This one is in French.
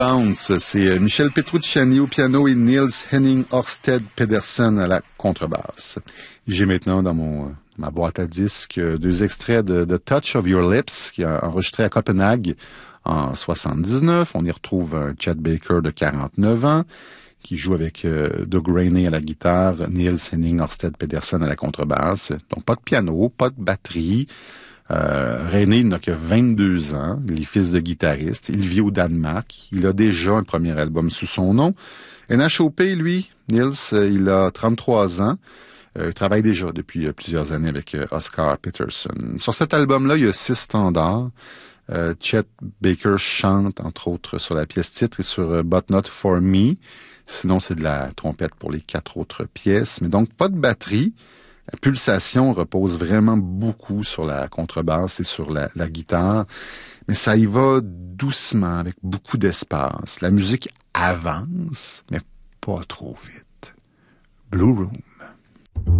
Bounce, c'est Michel Petrucciani au piano et Niels Henning Ørsted Pedersen à la contrebasse. J'ai maintenant dans ma boîte à disques deux extraits de Touch of Your Lips qui a enregistré à Copenhague en 79. On y retrouve Chet Baker de 49 ans qui joue avec Doug Rainey à la guitare, Niels Henning Ørsted Pedersen à la contrebasse. Donc pas de piano, pas de batterie. Rainey n'a que 22 ans, il est fils de guitariste, il vit au Danemark, il a déjà un premier album sous son nom. NHOP, lui, Niels, il a 33 ans, il travaille déjà depuis plusieurs années avec Oscar Peterson. Sur cet album-là, il y a 6 standards. Chet Baker chante, entre autres, sur la pièce titre et sur But Not For Me. Sinon, c'est de la trompette pour les 4 autres pièces, mais donc pas de batterie. La pulsation repose vraiment beaucoup sur la contrebasse et sur la guitare, mais ça y va doucement, avec beaucoup d'espace. La musique avance, mais pas trop vite. Blue Room.